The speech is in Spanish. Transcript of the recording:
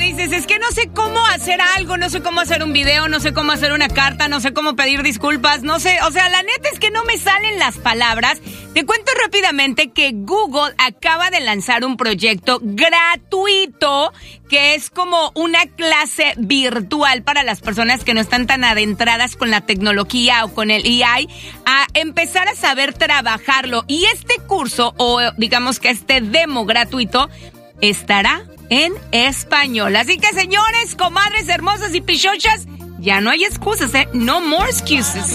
dices, es que no sé cómo hacer algo, no sé cómo hacer un video, no sé cómo hacer una carta, no sé cómo pedir disculpas, no sé, o sea, la neta es que no me salen las palabras. Te cuento rápidamente que Google acaba de lanzar un proyecto gratuito que es como una clase virtual para las personas que no están tan adentradas con la tecnología o con el AI, a empezar a saber trabajarlo. Y este curso, o digamos que este demo gratuito, estará en español. Así que, señores, comadres hermosas y pichochas, ya no hay excusas, No more excuses.